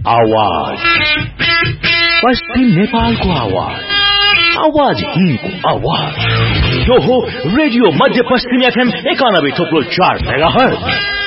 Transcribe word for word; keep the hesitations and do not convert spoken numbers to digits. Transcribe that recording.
आवाज पश्चिम नेपालको आवाज आवाज हिन्दको आवाज यो हो रेडियो मध्य पश्चिम एफएम एकानब्बे थोप्लो चार मेगाहर्ज